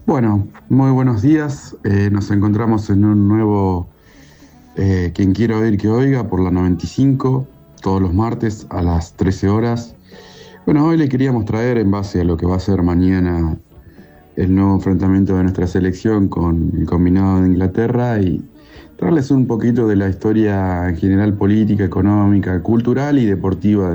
Bueno, muy buenos días. Nos encontramos en un nuevo Quien quiera oír que oiga por la 95, todos los martes a las 13 horas. Bueno, hoy le queríamos traer, en base a lo que va a ser mañana el nuevo enfrentamiento de nuestra selección con el combinado de Inglaterra, y traerles un poquito de la historia en general, política, económica, cultural y deportiva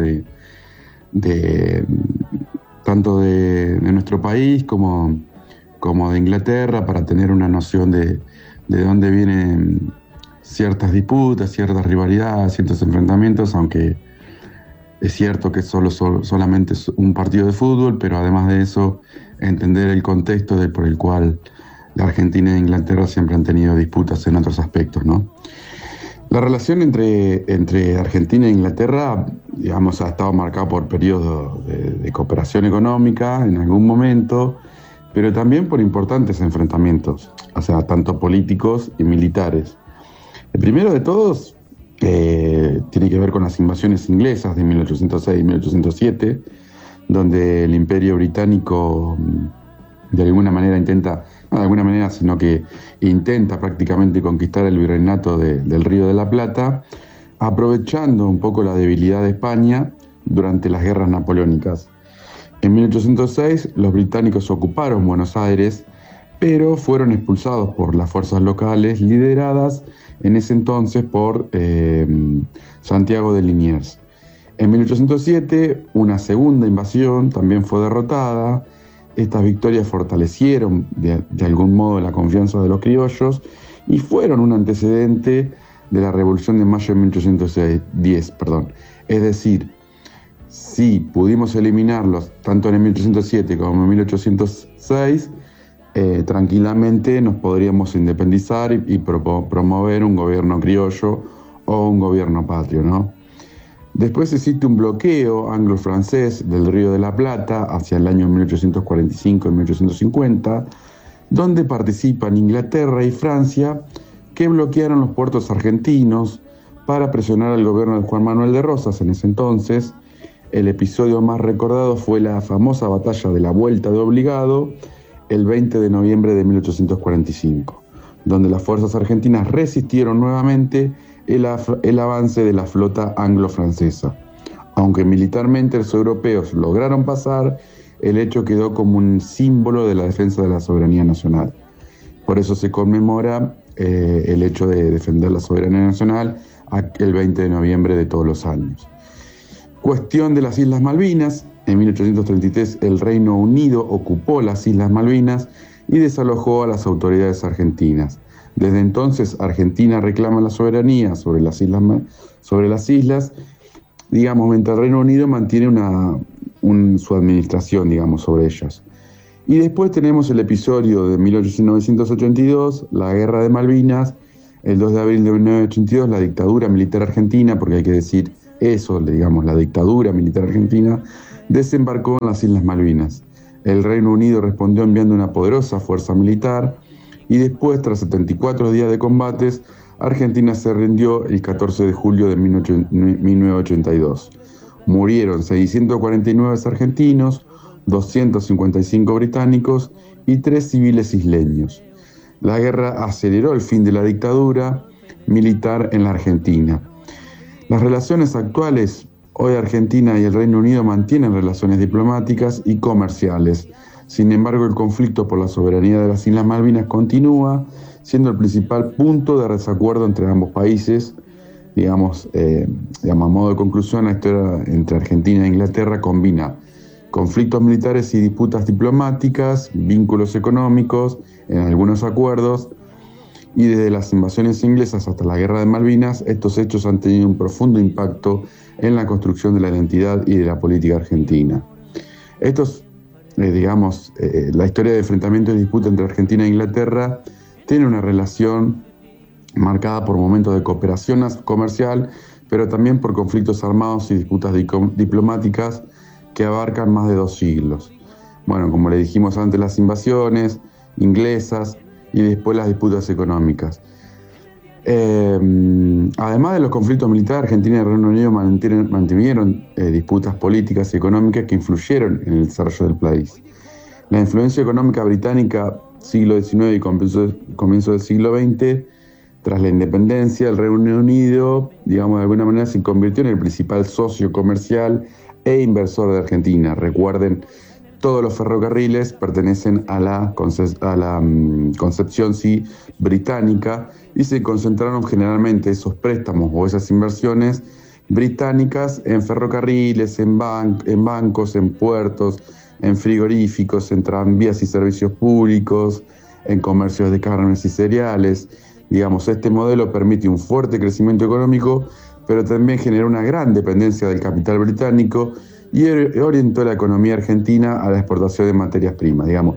de tanto de nuestro país como de Inglaterra, para tener una noción de dónde vienen ciertas disputas, ciertas rivalidades, ciertos enfrentamientos, aunque es cierto que solamente es un partido de fútbol, pero además de eso, entender el contexto por el cual la Argentina e Inglaterra siempre han tenido disputas en otros aspectos, ¿no? La relación entre Argentina e Inglaterra, digamos, ha estado marcada por periodos de cooperación económica en algún momento, pero también por importantes enfrentamientos, o sea, tanto políticos y militares. El primero de todos tiene que ver con las invasiones inglesas de 1806 y 1807, donde el Imperio Británico de alguna manera no de alguna manera, sino que intenta prácticamente conquistar el virreinato del Río de la Plata, aprovechando un poco la debilidad de España durante las guerras napoleónicas. En 1806 los británicos ocuparon Buenos Aires, pero fueron expulsados por las fuerzas locales lideradas en ese entonces por Santiago de Liniers. En 1807 una segunda invasión también fue derrotada. Estas victorias fortalecieron de algún modo la confianza de los criollos y fueron un antecedente de la Revolución de Mayo de 1810. Es decir, si pudimos eliminarlos tanto en 1807 como en 1806, tranquilamente nos podríamos independizar y promover un gobierno criollo o un gobierno patrio, ¿no? Después existe un bloqueo anglo-francés del Río de la Plata hacia el año 1845 y 1850, donde participan Inglaterra y Francia, que bloquearon los puertos argentinos para presionar al gobierno de Juan Manuel de Rosas en ese entonces. El episodio más recordado fue la famosa batalla de la Vuelta de Obligado, el 20 de noviembre de 1845, donde las fuerzas argentinas resistieron nuevamente el avance de la flota anglo-francesa. Aunque militarmente los europeos lograron pasar, el hecho quedó como un símbolo de la defensa de la soberanía nacional. Por eso se conmemora el hecho de defender la soberanía nacional el 20 de noviembre de todos los años. Cuestión de las Islas Malvinas. En 1833 el Reino Unido ocupó las Islas Malvinas y desalojó a las autoridades argentinas. Desde entonces Argentina reclama la soberanía sobre las islas, digamos, mientras el Reino Unido mantiene su administración, digamos, sobre ellas. Y después tenemos el episodio de 1982, la Guerra de Malvinas, el 2 de abril de 1982, la dictadura militar argentina, porque hay que decir eso, digamos, la dictadura militar argentina desembarcó en las Islas Malvinas. El Reino Unido respondió enviando una poderosa fuerza militar y después, tras 74 días de combates, Argentina se rindió el 14 de julio de 1982. Murieron 649 argentinos, 255 británicos y 3 civiles isleños. La guerra aceleró el fin de la dictadura militar en la Argentina. Las relaciones actuales, hoy Argentina y el Reino Unido mantienen relaciones diplomáticas y comerciales. Sin embargo, el conflicto por la soberanía de las Islas Malvinas continúa, siendo el principal punto de desacuerdo entre ambos países. Digamos, a modo de conclusión, la historia entre Argentina e Inglaterra combina conflictos militares y disputas diplomáticas, vínculos económicos, en algunos acuerdos. Y desde las invasiones inglesas hasta la Guerra de Malvinas, estos hechos han tenido un profundo impacto en la construcción de la identidad y de la política argentina. La historia de enfrentamiento y disputa entre Argentina e Inglaterra tiene una relación marcada por momentos de cooperación comercial, pero también por conflictos armados y disputas diplomáticas que abarcan más de 2 siglos. Bueno, como le dijimos antes, las invasiones inglesas y después las disputas económicas. Además de los conflictos militares, Argentina y el Reino Unido mantuvieron disputas políticas y económicas que influyeron en el desarrollo del país. La influencia económica británica siglo XIX y comienzo del siglo XX, tras la independencia, el Reino Unido, digamos, de alguna manera se convirtió en el principal socio comercial e inversor de Argentina. Recuerden, todos los ferrocarriles pertenecen a la concepción británica, y se concentraron generalmente esos préstamos o esas inversiones británicas en ferrocarriles, en bancos, en puertos, en frigoríficos, en tranvías y servicios públicos, en comercios de carnes y cereales. Digamos, este modelo permite un fuerte crecimiento económico, pero también generó una gran dependencia del capital británico y orientó la economía argentina a la exportación de materias primas. Digamos,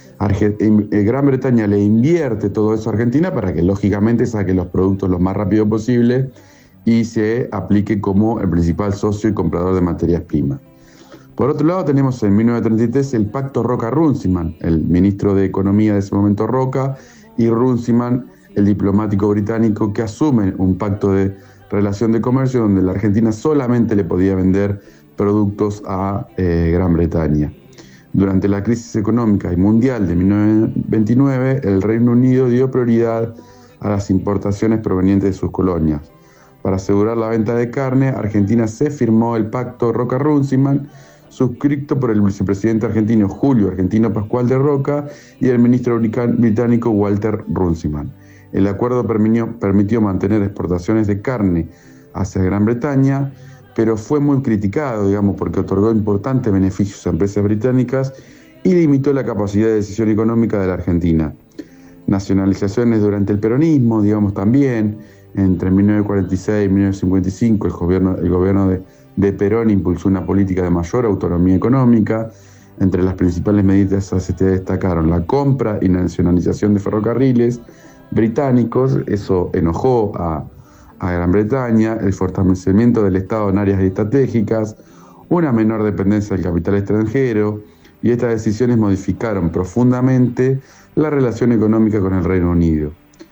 Gran Bretaña le invierte todo eso a Argentina para que lógicamente saque los productos lo más rápido posible y se aplique como el principal socio y comprador de materias primas. Por otro lado, tenemos en 1933 el Pacto Roca-Runciman, el ministro de Economía de ese momento Roca, y Runciman, el diplomático británico, que asumen un pacto de relación de comercio donde la Argentina solamente le podía vender productos a Gran Bretaña. Durante la crisis económica y mundial de 1929, el Reino Unido dio prioridad a las importaciones provenientes de sus colonias. Para asegurar la venta de carne, Argentina se firmó el Pacto Roca-Runciman, suscrito por el vicepresidente argentino Julio Argentino Pascual de Roca y el ministro británico Walter Runciman. El acuerdo permitió mantener exportaciones de carne hacia Gran Bretaña, pero fue muy criticado, digamos, porque otorgó importantes beneficios a empresas británicas y limitó la capacidad de decisión económica de la Argentina. Nacionalizaciones durante el peronismo, digamos, también. Entre 1946 y 1955 el gobierno de Perón impulsó una política de mayor autonomía económica. Entre las principales medidas se destacaron la compra y nacionalización de ferrocarriles británicos, eso enojó a Gran Bretaña, el fortalecimiento del Estado en áreas estratégicas, una menor dependencia del capital extranjero, y estas decisiones modificaron profundamente la relación económica con el Reino Unido.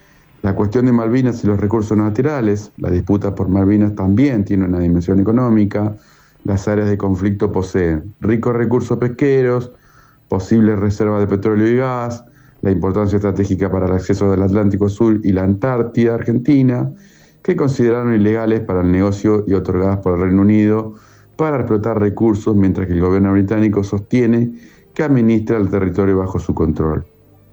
La cuestión de Malvinas y los recursos naturales, la disputa por Malvinas también tiene una dimensión económica. Las áreas de conflicto poseen ricos recursos pesqueros, posibles reservas de petróleo y gas, la importancia estratégica para el acceso del Atlántico Sur y la Antártida Argentina, que consideraron ilegales para el negocio y otorgadas por el Reino Unido para explotar recursos, mientras que el gobierno británico sostiene que administra el territorio bajo su control.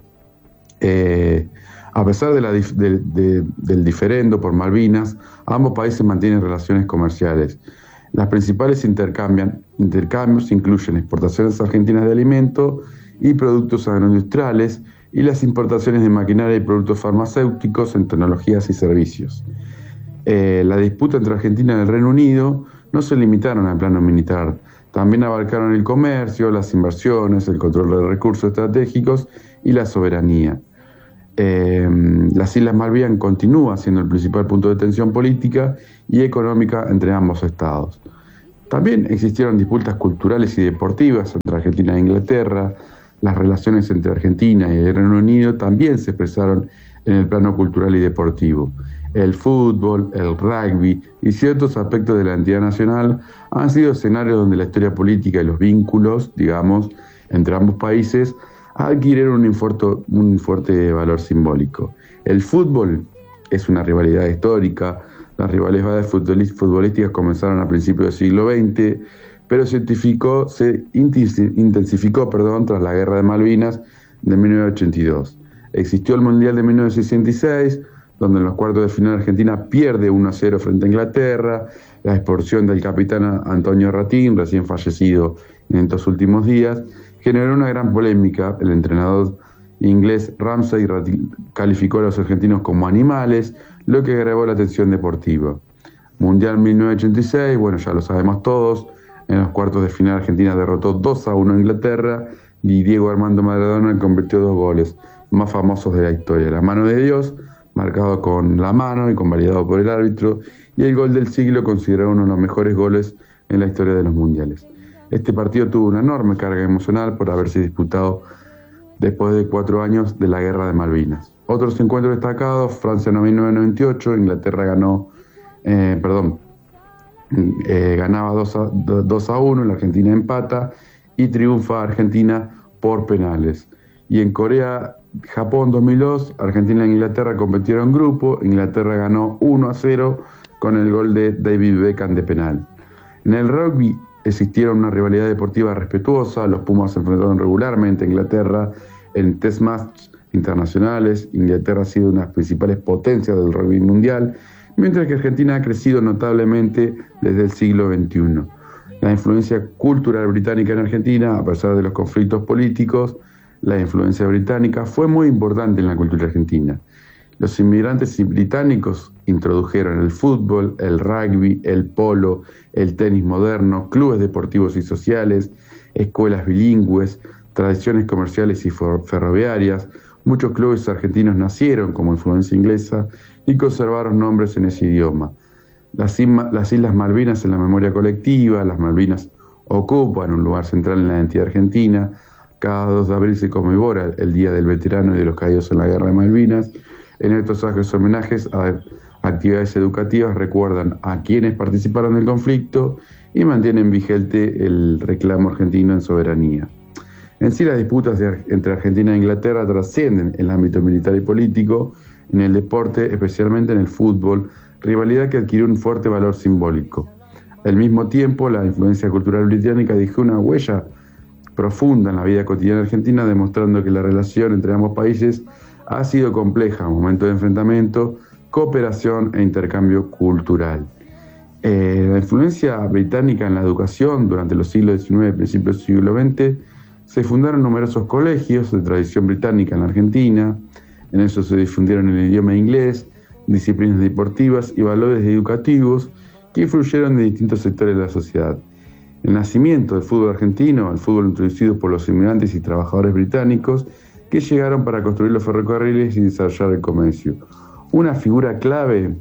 A pesar del diferendo por Malvinas, ambos países mantienen relaciones comerciales. Las principales intercambios incluyen exportaciones argentinas de alimentos y productos agroindustriales y las importaciones de maquinaria y productos farmacéuticos en tecnologías y servicios. La disputa entre Argentina y el Reino Unido no se limitaron al plano militar, también abarcaron el comercio, las inversiones, el control de recursos estratégicos y la soberanía. Las Islas Malvinas continúan siendo el principal punto de tensión política y económica entre ambos estados. También existieron disputas culturales y deportivas entre Argentina e Inglaterra. Las relaciones entre Argentina y el Reino Unido también se expresaron en el plano cultural y deportivo. El fútbol, el rugby y ciertos aspectos de la identidad nacional han sido escenarios donde la historia política y los vínculos, digamos, entre ambos países adquirieron un fuerte valor simbólico. El fútbol es una rivalidad histórica. Las rivalidades futbolísticas comenzaron a principios del siglo XX, pero se intensificó tras la Guerra de Malvinas de 1982. Existió el Mundial de 1966, donde en los cuartos de final Argentina pierde 1-0 frente a Inglaterra. La expulsión del capitán Antonio Ratín, recién fallecido en estos últimos días, generó una gran polémica. El entrenador inglés Ramsay calificó a los argentinos como animales, lo que agravó la tensión deportiva. Mundial 1986, bueno, ya lo sabemos todos. En los cuartos de final Argentina derrotó 2-1 a Inglaterra y Diego Armando Maradona convirtió 2 goles más famosos de la historia: la mano de Dios, marcado con la mano y convalidado por el árbitro, y el gol del siglo, considerado uno de los mejores goles en la historia de los mundiales. Este partido tuvo una enorme carga emocional por haberse disputado después de 4 años de la Guerra de Malvinas. Otros encuentros destacados: Francia 1998, Inglaterra ganaba 2-1, la Argentina empata y triunfa Argentina por penales. Y en Corea-Japón 2002, Argentina e Inglaterra competieron en grupo. Inglaterra ganó 1-0 con el gol de David Beckham de penal. En el rugby existieron una rivalidad deportiva respetuosa. Los Pumas se enfrentaron regularmente a Inglaterra en test match internacionales. Inglaterra ha sido una de las principales potencias del rugby mundial, mientras que Argentina ha crecido notablemente desde el siglo XXI. La influencia cultural británica en Argentina, a pesar de los conflictos políticos, la influencia británica fue muy importante en la cultura argentina. Los inmigrantes británicos introdujeron el fútbol, el rugby, el polo, el tenis moderno, clubes deportivos y sociales, escuelas bilingües, tradiciones comerciales y ferroviarias. Muchos clubes argentinos nacieron como influencia inglesa y conservaron nombres en ese idioma. Las Islas Malvinas en la memoria colectiva. Las Malvinas ocupan un lugar central en la identidad argentina. Cada 2 de abril se conmemora el Día del Veterano y de los Caídos en la Guerra de Malvinas. En estos actos homenajes a actividades educativas recuerdan a quienes participaron del conflicto y mantienen vigente el reclamo argentino en soberanía. En sí, las disputas entre Argentina e Inglaterra trascienden el ámbito militar y político en el deporte, especialmente en el fútbol, rivalidad que adquirió un fuerte valor simbólico. Al mismo tiempo, la influencia cultural británica dejó una huella profunda en la vida cotidiana argentina, demostrando que la relación entre ambos países ha sido compleja, momento de enfrentamiento, cooperación e intercambio cultural. La influencia británica en la educación durante los siglos XIX y principios del siglo XX, se fundaron numerosos colegios de tradición británica en la Argentina. En eso se difundieron el idioma inglés, disciplinas deportivas y valores educativos que influyeron en distintos sectores de la sociedad. El nacimiento del fútbol argentino, el fútbol introducido por los inmigrantes y trabajadores británicos que llegaron para construir los ferrocarriles y desarrollar el comercio. Una figura clave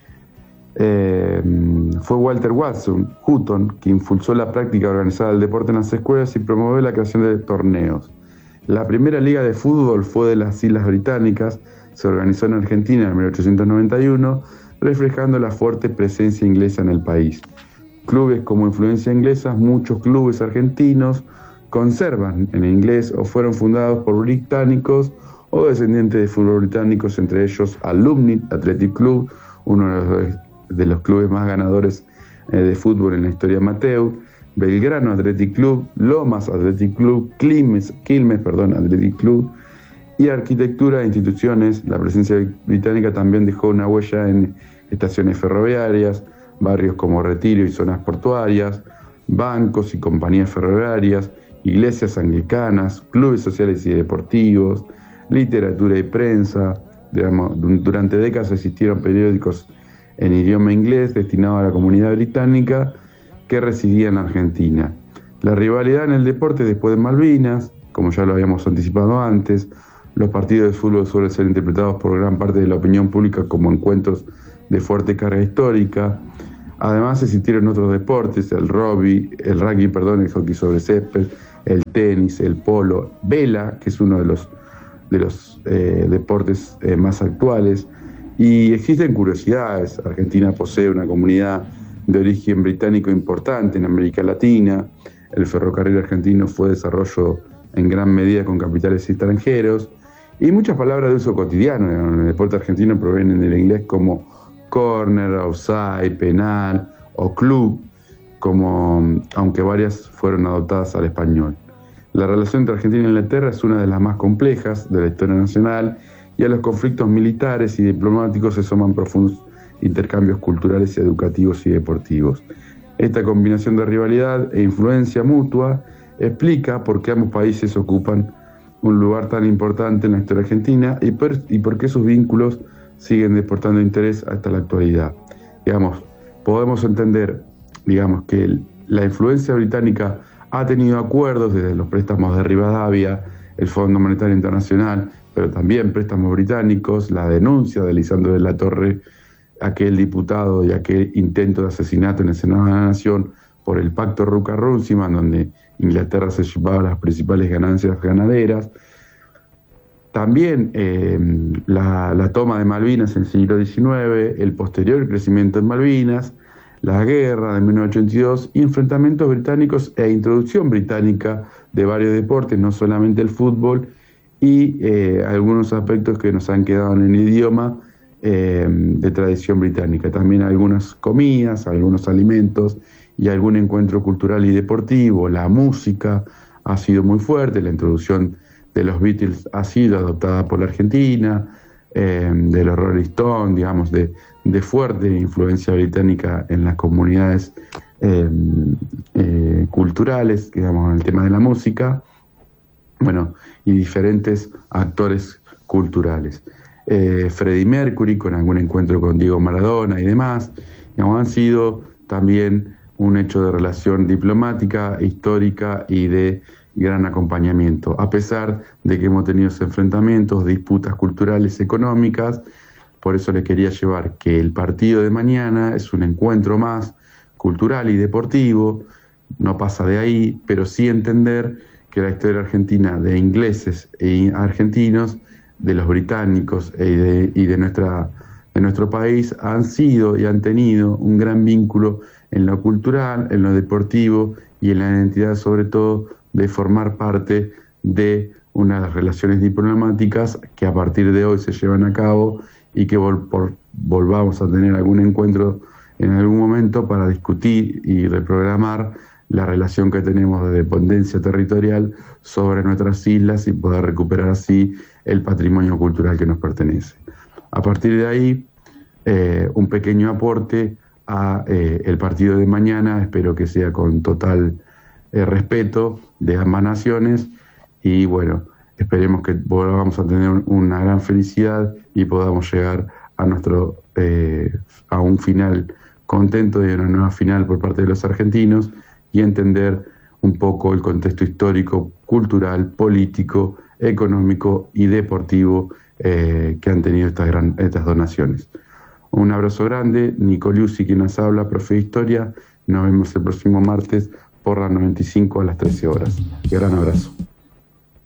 fue Walter Hutton, que impulsó la práctica organizada del deporte en las escuelas y promovió la creación de torneos. La primera liga de fútbol fue de las Islas Británicas, se organizó en Argentina en 1891, reflejando la fuerte presencia inglesa en el país. Clubes como influencia inglesa, muchos clubes argentinos conservan en inglés o fueron fundados por británicos o descendientes de fútbol británicos, entre ellos Alumni Athletic Club, uno de los clubes más ganadores de fútbol en la historia amateur, Belgrano Athletic Club, Lomas Athletic Club, Quilmes Athletic Club, y arquitectura e instituciones. La presencia británica también dejó una huella en estaciones ferroviarias, barrios como Retiro y zonas portuarias, bancos y compañías ferroviarias, iglesias anglicanas, clubes sociales y deportivos, literatura y prensa. Durante décadas existieron periódicos en idioma inglés destinados a la comunidad británica que residía en Argentina. La rivalidad en el deporte después de Malvinas, como ya lo habíamos anticipado antes, los partidos de fútbol suelen ser interpretados por gran parte de la opinión pública como encuentros de fuerte carga histórica. Además existieron otros deportes, el rugby, el hockey sobre césped, el tenis, el polo, vela, que es uno de los deportes más actuales. Y existen curiosidades. Argentina posee una comunidad de origen británico importante en América Latina. El ferrocarril argentino fue desarrollo en gran medida con capitales extranjeros. Y muchas palabras de uso cotidiano en el deporte argentino provienen del inglés como corner, offside, penal o club, aunque varias fueron adoptadas al español. La relación entre Argentina e Inglaterra es una de las más complejas de la historia nacional, y a los conflictos militares y diplomáticos se suman profundos intercambios culturales, educativos y deportivos. Esta combinación de rivalidad e influencia mutua explica por qué ambos países ocupan un lugar tan importante en la historia argentina y por qué sus vínculos siguen deportando interés hasta la actualidad. Podemos entender, que la influencia británica ha tenido acuerdos desde los préstamos de Rivadavia, el Fondo Monetario Internacional, pero también préstamos británicos, la denuncia de Lisandro de la Torre, aquel diputado y aquel intento de asesinato en el Senado de la Nación por el pacto Rooker-Runciman, donde Inglaterra se llevaba las principales ganancias ganaderas. También la toma de Malvinas en el siglo XIX, el posterior crecimiento en Malvinas, la guerra de 1982 y enfrentamientos británicos e introducción británica de varios deportes, no solamente el fútbol, y algunos aspectos que nos han quedado en el idioma de tradición británica. También algunas comidas, algunos alimentos y algún encuentro cultural y deportivo. La música ha sido muy fuerte, la introducción de los Beatles ha sido adoptada por la Argentina, de los Rolling Stones, digamos, de fuerte influencia británica en las comunidades culturales, digamos, en el tema de la música, bueno, y diferentes actores culturales. Freddie Mercury, con algún encuentro con Diego Maradona y demás, digamos, han sido también un hecho de relación diplomática, histórica y de gran acompañamiento, a pesar de que hemos tenido enfrentamientos, disputas culturales, económicas. Por eso les quería llevar que el partido de mañana es un encuentro más cultural y deportivo, no pasa de ahí, pero sí entender que la historia argentina de ingleses e argentinos, de los británicos y de nuestro país han sido y han tenido un gran vínculo en lo cultural, en lo deportivo y en la identidad, sobre todo, de formar parte de unas relaciones diplomáticas que a partir de hoy se llevan a cabo y que volvamos a tener algún encuentro en algún momento para discutir y reprogramar la relación que tenemos de dependencia territorial sobre nuestras islas y poder recuperar así el patrimonio cultural que nos pertenece. A partir de ahí, un pequeño aporte a el partido de mañana, espero que sea con total respeto de ambas naciones y bueno, esperemos que volvamos a tener una gran felicidad y podamos llegar a a un final contento y a una nueva final por parte de los argentinos y entender un poco el contexto histórico, cultural, político, económico y deportivo que han tenido estas dos naciones. Un abrazo grande, Nico Liuzzi quien nos habla, profe de Historia. Nos vemos el próximo martes por la 95 a las 13 horas. Gran abrazo.